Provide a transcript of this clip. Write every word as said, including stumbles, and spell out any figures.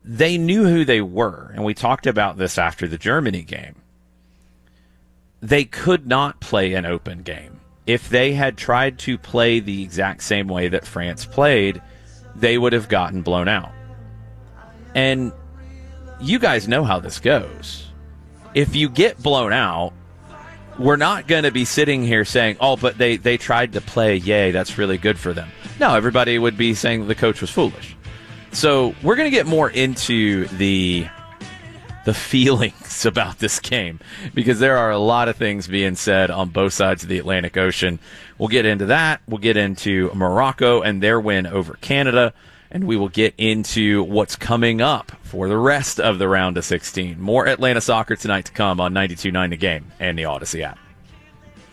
they knew who they were, and we talked about this after the Germany game. They could not play an open game. If they had tried to play the exact same way that France played, they would have gotten blown out. And you guys know how this goes. If you get blown out, we're not going to be sitting here saying, oh, but they, they tried to play, yay, that's really good for them. No, everybody would be saying the coach was foolish. So we're going to get more into the the feelings about this game, because there are a lot of things being said on both sides of the Atlantic Ocean. We'll get into that. We'll get into Morocco and their win over Canada, and we will get into what's coming up for the rest of the round of sixteen. More Atlanta soccer tonight to come on ninety-two point nine The Game and the Odyssey app.